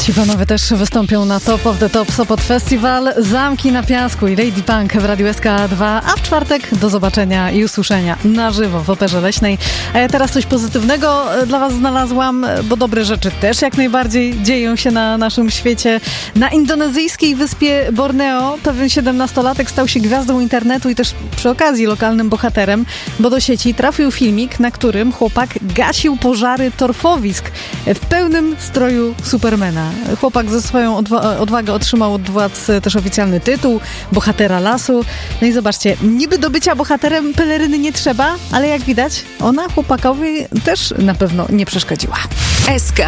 Ci panowie też wystąpią na Top of the Top Sopot Festival. Zamki na Piasku i Lady Punk w Radiu SK2, a w czwartek do zobaczenia i usłyszenia na żywo w Operze Leśnej. A ja teraz coś pozytywnego dla was znalazłam, bo dobre rzeczy też jak najbardziej dzieją się na naszym świecie. Na indonezyjskiej wyspie Borneo pewien 17-latek stał się gwiazdą internetu i też przy okazji lokalnym bohaterem, bo do sieci trafił filmik, na którym chłopak gasił pożary torfowisk w pełnym stroju Supermana. Chłopak ze swoją odwagą otrzymał od władz też oficjalny tytuł bohatera lasu. No i zobaczcie, niby do bycia bohaterem peleryny nie trzeba, ale jak widać, ona chłopakowi też na pewno nie przeszkodziła. SK